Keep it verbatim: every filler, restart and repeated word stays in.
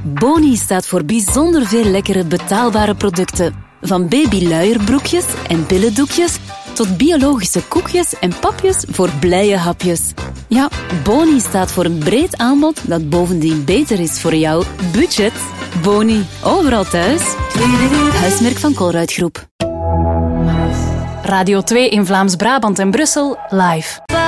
Boni staat voor bijzonder veel lekkere betaalbare producten. Van babyluierbroekjes en billendoekjes tot biologische koekjes en papjes voor blije hapjes. Ja, Boni staat voor een breed aanbod dat bovendien beter is voor jouw budget. Boni, overal thuis. Huismerk van Colruyt Groep. Radio twee in Vlaams-Brabant en Brussel, live.